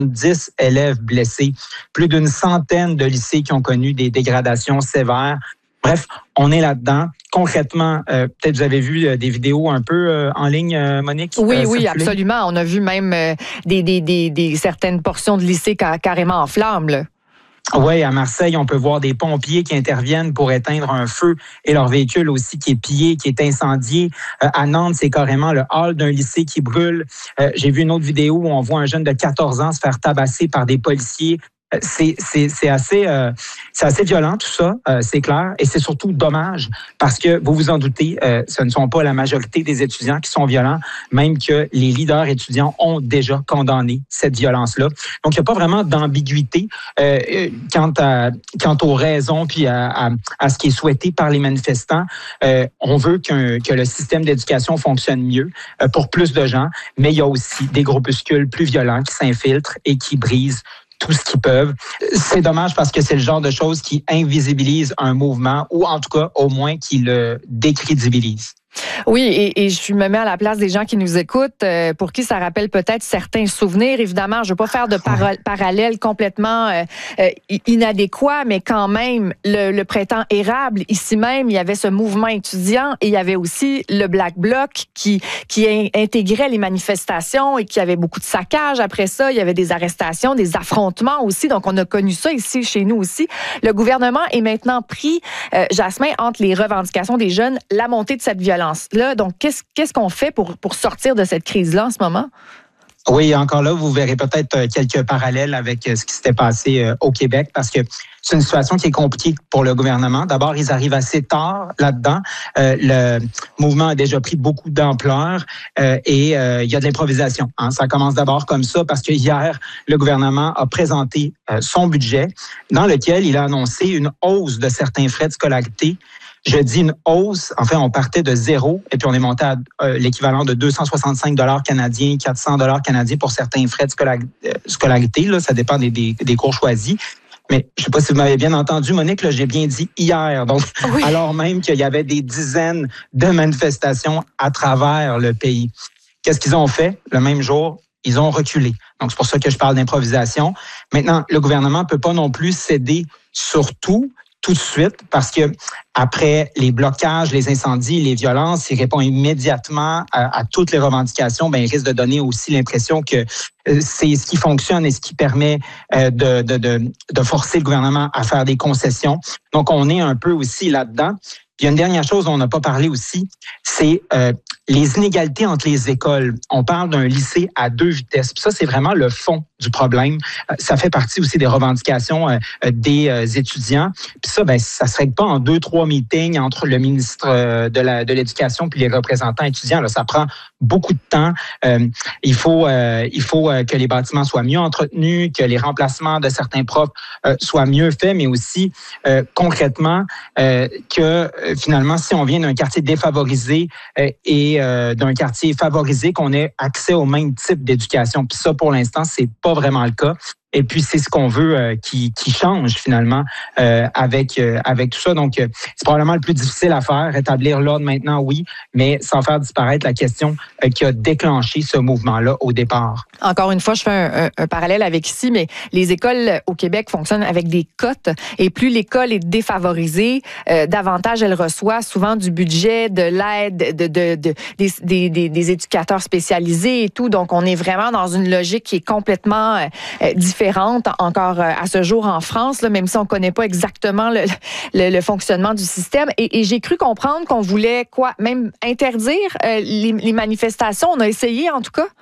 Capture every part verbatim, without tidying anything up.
dix élèves blessés, plus d'une centaine de lycées qui ont connu des dégradations sévères. Bref, on est là-dedans. Concrètement, euh, peut-être vous avez vu euh, des vidéos un peu euh, en ligne, euh, Monique? Oui, euh, oui, circuler? absolument. On a vu même euh, des, des, des, des certaines portions de lycée car, carrément en flammes, là. Oui, à Marseille, on peut voir des pompiers qui interviennent pour éteindre un feu et leur véhicule aussi qui est pillé, qui est incendié. Euh, à Nantes, c'est carrément le hall d'un lycée qui brûle. Euh, j'ai vu une autre vidéo où on voit un jeune de quatorze ans se faire tabasser par des policiers. C'est, c'est, c'est, assez, euh, c'est assez violent tout ça, euh, c'est clair, et c'est surtout dommage parce que, vous vous en doutez, euh, ce ne sont pas la majorité des étudiants qui sont violents, même que les leaders étudiants ont déjà condamné cette violence-là. Donc, il n'y a pas vraiment d'ambiguïté euh, quant, à, quant aux raisons puis à, à, à ce qui est souhaité par les manifestants. Euh, on veut qu'un, que le système d'éducation fonctionne mieux euh, pour plus de gens, mais il y a aussi des groupuscules plus violents qui s'infiltrent et qui brisent tout ce qu'ils peuvent. C'est dommage parce que c'est le genre de choses qui invisibilise un mouvement ou en tout cas au moins qui le décrédibilise. Oui, et, et je me mets à la place des gens qui nous écoutent, euh, pour qui ça rappelle peut-être certains souvenirs. Évidemment, je ne veux pas faire de para- parallèle complètement euh, euh, inadéquat, mais quand même, le, le printemps érable, ici même, il y avait ce mouvement étudiant et il y avait aussi le Black Bloc qui, qui in- intégrait les manifestations et qui avait beaucoup de saccages. Après ça, il y avait des arrestations, des affrontements aussi. Donc, on a connu ça ici, chez nous aussi. Le gouvernement est maintenant pris, euh, Jasmin, entre les revendications des jeunes, la montée de cette violence. Là, donc, qu'est-ce, qu'est-ce qu'on fait pour, pour sortir de cette crise-là en ce moment? Oui, encore là, vous verrez peut-être quelques parallèles avec ce qui s'était passé au Québec parce que c'est une situation qui est compliquée pour le gouvernement. D'abord, ils arrivent assez tard là-dedans. Euh, le mouvement a déjà pris beaucoup d'ampleur euh, et euh, il y a de l'improvisation. Hein. Ça commence d'abord comme ça parce que hier, le gouvernement a présenté euh, son budget dans lequel il a annoncé une hausse de certains frais de scolarité. Je dis une hausse, enfin, on partait de zéro et puis on est monté à euh, l'équivalent de deux cent soixante-cinq dollars canadiens, quatre cents dollars canadiens pour certains frais de scolarité. Là, ça dépend des, des, des cours choisis. Mais je ne sais pas si vous m'avez bien entendu, Monique, là, j'ai bien dit hier. Donc, oui. Alors même qu'il y avait des dizaines de manifestations à travers le pays. Qu'est-ce qu'ils ont fait le même jour? Ils ont reculé. Donc, c'est pour ça que je parle d'improvisation. Maintenant, le gouvernement ne peut pas non plus céder sur tout, tout de suite, parce que après les blocages, les incendies, les violences, il répond immédiatement à, à toutes les revendications. Ben, il risque de donner aussi l'impression que c'est ce qui fonctionne et ce qui permet euh, de, de, de, de forcer le gouvernement à faire des concessions. Donc, on est un peu aussi là-dedans. Puis, il y a une dernière chose dont on n'a pas parlé aussi, c'est euh, les inégalités entre les écoles. On parle d'un lycée à deux vitesses. Puis ça, c'est vraiment le fond du problème. Ça fait partie aussi des revendications euh, des euh, étudiants. Puis ça, ben, ça se règle pas en deux, trois meetings entre le ministre euh, de, la, de l'Éducation puis les représentants étudiants. Là, ça prend beaucoup de temps. Euh, il faut, euh, il faut euh, que les bâtiments soient mieux entretenus, que les remplacements de certains profs euh, soient mieux faits, mais aussi euh, concrètement euh, que euh, finalement, si on vient d'un quartier défavorisé euh, et euh, d'un quartier favorisé, qu'on ait accès au même type d'éducation. Puis ça, pour l'instant, c'est pas vraiment le cas. Et puis, c'est ce qu'on veut euh, qui, qui change finalement euh, avec, euh, avec tout ça. Donc, euh, c'est probablement le plus difficile à faire, rétablir l'ordre maintenant, oui, mais sans faire disparaître la question euh, qui a déclenché ce mouvement-là au départ. Encore une fois, je fais un, un, un parallèle avec ici, mais les écoles au Québec fonctionnent avec des cotes et plus l'école est défavorisée, euh, davantage elle reçoit souvent du budget, de l'aide, de, de, de, des, des, des, des éducateurs spécialisés et tout. Donc, on est vraiment dans une logique qui est complètement euh, différente encore à ce jour en France, là, même si on ne connaît pas exactement le, le, le fonctionnement du système. Et, et j'ai cru comprendre qu'on voulait quoi, même interdire euh, les, les manifestations. On a essayé en tout cas.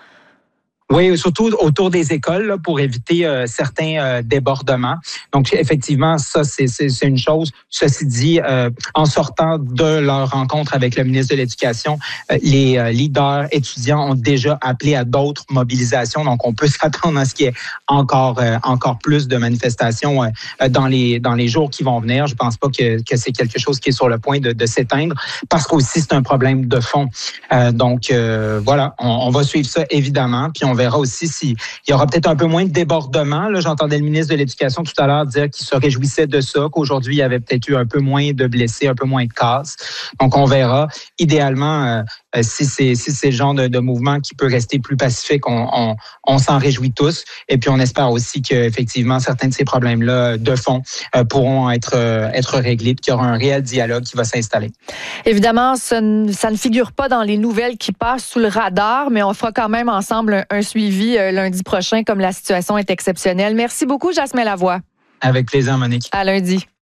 Oui, surtout autour des écoles là, pour éviter euh, certains euh, débordements. Donc, effectivement, ça, c'est, c'est, c'est une chose. Ceci dit, euh, en sortant de leur rencontre avec le ministre de l'Éducation, euh, les euh, leaders étudiants ont déjà appelé à d'autres mobilisations. Donc, on peut s'attendre à ce qu'il y ait encore, euh, encore plus de manifestations euh, dans les, dans les jours qui vont venir. Je pense pas que, que c'est quelque chose qui est sur le point de, de s'éteindre parce qu'aussi, c'est un problème de fond. Euh, donc, euh, voilà, on, on va suivre ça évidemment, puis on verra aussi s'il y aura peut-être un peu moins de débordement. Là, j'entendais le ministre de l'Éducation tout à l'heure dire qu'il se réjouissait de ça, qu'aujourd'hui, il y avait peut-être eu un peu moins de blessés, un peu moins de casses. Donc, on verra. Idéalement, euh, Euh, si c'est si c'est le genre de, de mouvement qui peut rester plus pacifique, on, on, on s'en réjouit tous. Et puis, on espère aussi qu'effectivement, certains de ces problèmes-là de fond euh, pourront être, euh, être réglés, puis qu'il y aura un réel dialogue qui va s'installer. Évidemment, ça ne, ça ne figure pas dans les nouvelles qui passent sous le radar, mais on fera quand même ensemble un, un suivi euh, lundi prochain, comme la situation est exceptionnelle. Merci beaucoup, Jasmin Lavoie. Avec plaisir, Monique. À lundi.